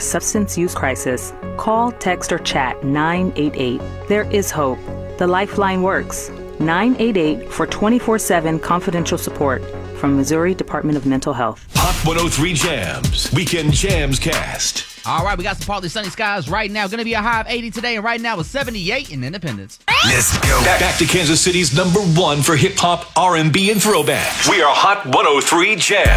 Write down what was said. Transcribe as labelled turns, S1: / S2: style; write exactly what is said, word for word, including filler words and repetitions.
S1: substance use crisis, call, text, or chat nine eight eight. There is hope. The Lifeline works. nine eight eight for twenty-four seven confidential support from Missouri Department of Mental Health.
S2: Hot one oh three Jams, Weekend Jams Cast.
S3: All right, we got some partly sunny skies right now. Going to be a high of eighty today, and right now it's seventy-eight in Independence.
S2: Let's go. Back, back to Kansas City's number one for hip-hop, R and B, and throwbacks. We are Hot one oh three Jams.